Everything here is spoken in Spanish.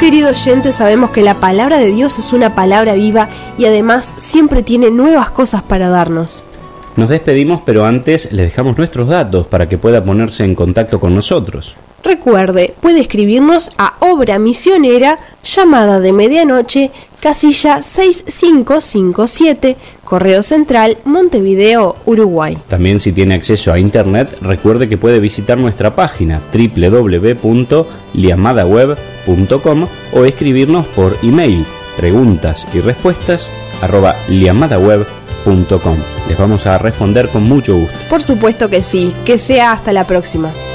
Querido oyente, sabemos que la palabra de Dios es una palabra viva y además siempre tiene nuevas cosas para darnos. Nos despedimos, pero antes le dejamos nuestros datos para que pueda ponerse en contacto con nosotros. Recuerde, puede escribirnos a Obra Misionera, llamada de medianoche, casilla 6557, Correo Central, Montevideo, Uruguay. También, si tiene acceso a internet, recuerde que puede visitar nuestra página www.liamadaweb.com o escribirnos por email preguntas y respuestas @liamadaweb.com. Les vamos a responder con mucho gusto. Por supuesto que sí, que sea hasta la próxima.